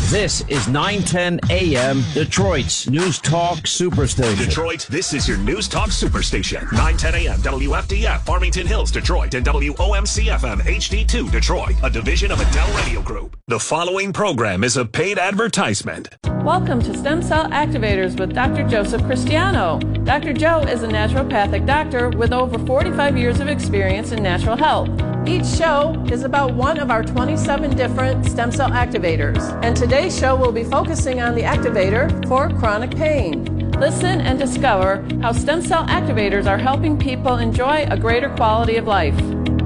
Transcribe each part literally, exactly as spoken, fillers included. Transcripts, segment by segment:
This is nine ten A M, Detroit's News Talk Superstation. Detroit, this is your News Talk Superstation. nine ten A M, W F D F, Farmington Hills, Detroit, and W O M C F M H D two, Detroit, a division of Adele Radio Group. The following program is a paid advertisement. Welcome to Stem Cell Activators with Doctor Joseph Cristiano. Doctor Joe is a naturopathic doctor with over forty-five years of experience in natural health. Each show is about one of our twenty-seven different stem cell activators. And today's show will be focusing on the activator for chronic pain. Listen and discover how stem cell activators are helping people enjoy a greater quality of life.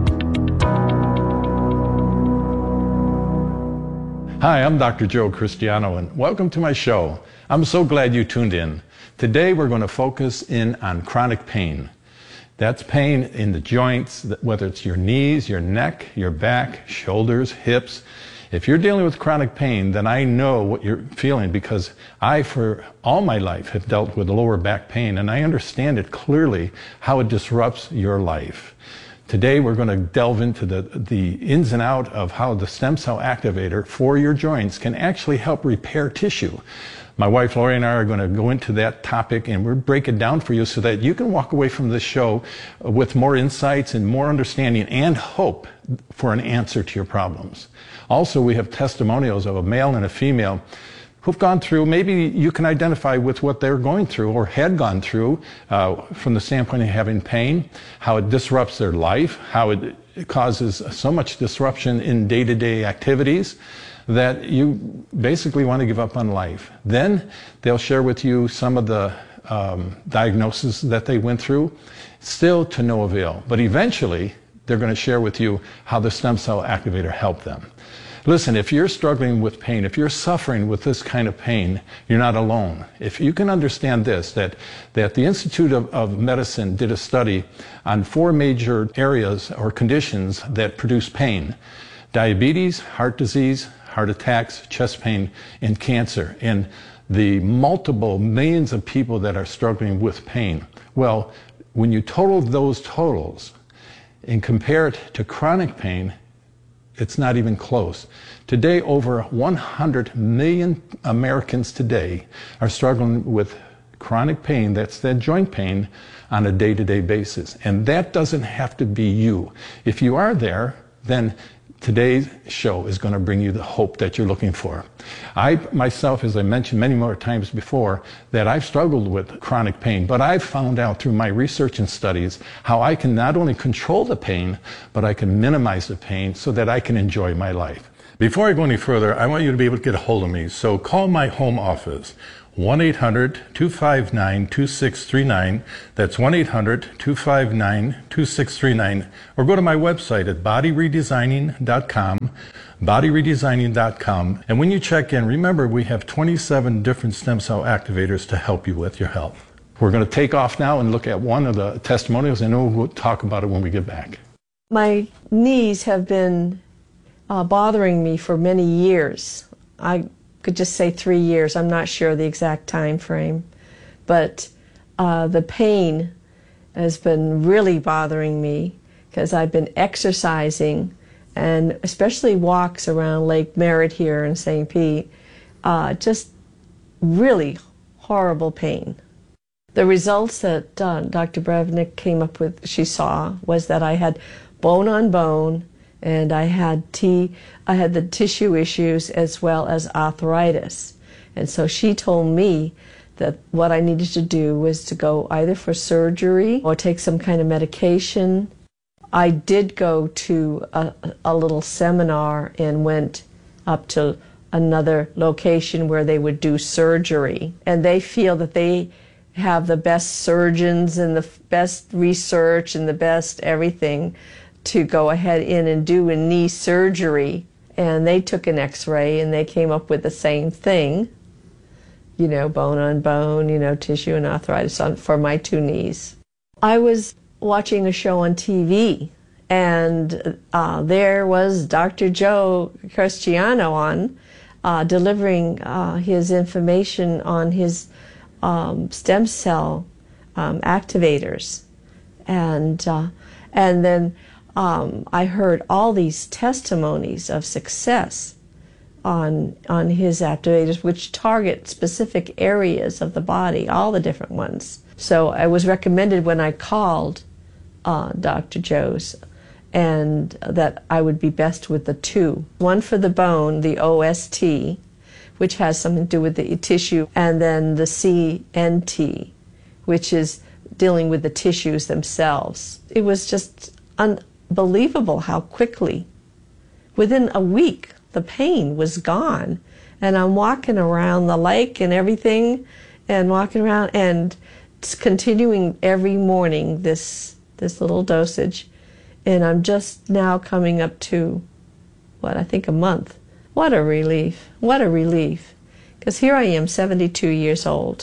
Hi, I'm Doctor Joe Cristiano, and welcome to my show. I'm so glad you tuned in. Today we're going to focus in on chronic pain. That's pain in the joints, whether it's your knees, your neck, your back, shoulders, hips. If you're dealing with chronic pain, then I know what you're feeling because I, for all my life, have dealt with lower back pain, and I understand it clearly how it disrupts your life. Today we're going to delve into the, the ins and outs of how the stem cell activator for your joints can actually help repair tissue. My wife Lori and I are going to go into that topic and we'll break it down for you so that you can walk away from this show with more insights and more understanding and hope for an answer to your problems. Also, we have testimonials of a male and a female who've gone through, maybe you can identify with what they're going through or had gone through uh, from the standpoint of having pain, how it disrupts their life, how it, it causes so much disruption in day-to-day activities that you basically want to give up on life. Then they'll share with you some of the um, diagnoses that they went through, still to no avail. But eventually, they're going to share with you how the stem cell activator helped them. Listen, if you're struggling with pain, if you're suffering with this kind of pain, you're not alone. If you can understand this, that, that the Institute of, of Medicine did a study on four major areas or conditions that produce pain: diabetes, heart disease, heart attacks, chest pain, and cancer, and the multiple millions of people that are struggling with pain. Well, when you total those totals and compare it to chronic pain, it's not even close. Today, over one hundred million Americans today are struggling with chronic pain, that's that joint pain, on a day-to-day basis. And that doesn't have to be you. If you are there, then today's show is going to bring you the hope that you're looking for. I myself, as I mentioned many more times before, that I've struggled with chronic pain, but I've found out through my research and studies how I can not only control the pain, but I can minimize the pain so that I can enjoy my life. Before I go any further, I want you to be able to get a hold of me, so call my home office. one eight hundred, two five nine, two six three nine. That's one eight hundred, two five nine, two six three nine. Or go to my website at body redesigning dot com, body redesigning dot com. And when you check in, remember we have twenty-seven different stem cell activators to help you with your health. We're going to take off now and look at one of the testimonials, and then we'll talk about it when we get back. My knees have been uh, bothering me for many years. I could just say three years. I'm not sure the exact time frame. But uh, the pain has been really bothering me because I've been exercising, and especially walks around Lake Merritt here in Saint Pete, uh, just really horrible pain. The results that uh, Doctor Brevnick came up with, she saw, was that I had bone on bone, and I had T, I had the tissue issues as well as arthritis. And so she told me that what I needed to do was to go either for surgery or take some kind of medication. I did go to a, a little seminar and went up to another location where they would do surgery. And they feel that they have the best surgeons and the best research and the best everything to go ahead in and do a knee surgery. And they took an x-ray and they came up with the same thing, you know, bone on bone, you know, tissue and arthritis on, for my two knees. I was watching a show on T V, and uh, there was Doctor Joe Cristiano on, uh, delivering uh, his information on his um, stem cell um, activators. And, uh, and then Um, I heard all these testimonies of success on on his activators, which target specific areas of the body, all the different ones. So I was recommended when I called uh, Doctor Joe's, and that I would be best with the two. One for the bone, the O S T, which has something to do with the tissue, and then the C N T, which is dealing with the tissues themselves. It was just unbelievable how quickly, within a week, the pain was gone. And I'm walking around the lake and everything, and walking around and continuing every morning this this little dosage. And I'm just now coming up to, what, I think a month. What a relief. What a relief. Because here I am, seventy-two years old,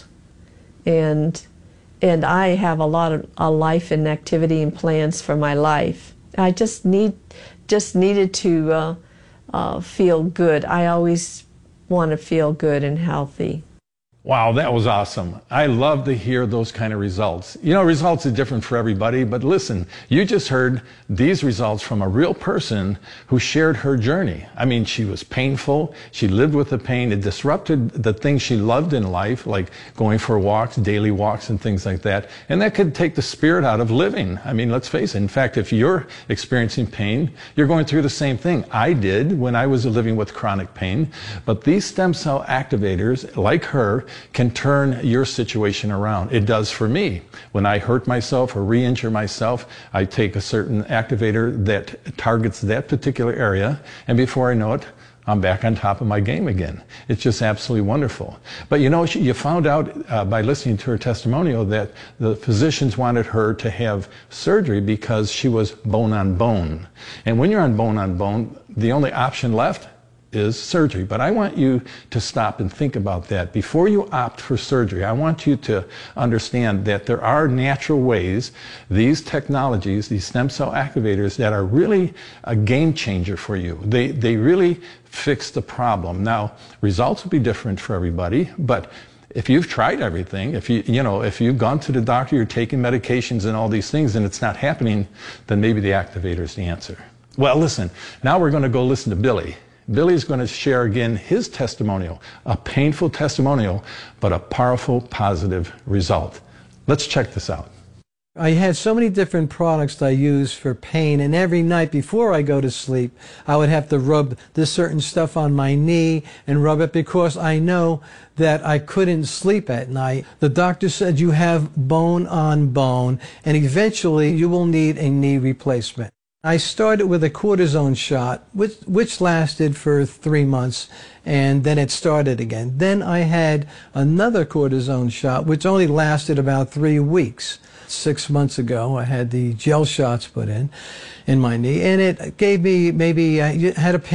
and and I have a lot of a life and activity and plans for my life. I just need just needed to uh, uh, feel good. I always want to feel good and healthy. Wow, that was awesome. I love to hear those kind of results. You know, results are different for everybody, but listen, you just heard these results from a real person who shared her journey. I mean, she was painful. She lived with the pain. It disrupted the things she loved in life, like going for walks, daily walks and things like that. And that could take the spirit out of living. I mean, let's face it. In fact, if you're experiencing pain, you're going through the same thing. I did when I was living with chronic pain. But these stem cell activators, like her, can turn your situation around. It does for me. When I hurt myself or re-injure myself, I take a certain activator that targets that particular area, and before I know it, I'm back on top of my game again. It's just absolutely wonderful. But you know, she, you found out uh, by listening to her testimonial that the physicians wanted her to have surgery because she was bone on bone. And when you're on bone on bone, the only option left is surgery. But I want you to stop and think about that. Before you opt for surgery, I want you to understand that there are natural ways, these technologies, these stem cell activators, that are really a game changer for you. They, they really fix the problem. Now, results will be different for everybody, but if you've tried everything, if you, you know, if you've gone to the doctor, you're taking medications and all these things, and it's not happening, then maybe the activator is the answer. Well, listen, now we're going to go listen to Billy. Billy's going to share again his testimonial, a painful testimonial, but a powerful, positive result. Let's check this out. I had so many different products that I used for pain, and every night before I go to sleep, I would have to rub this certain stuff on my knee and rub it because I know that I couldn't sleep at night. The doctor said you have bone on bone, and eventually you will need a knee replacement. I started with a cortisone shot, which, which lasted for three months, and then it started again. Then I had another cortisone shot, which only lasted about three weeks. Six months ago, I had the gel shots put in, in my knee, and it gave me maybe, I had a pain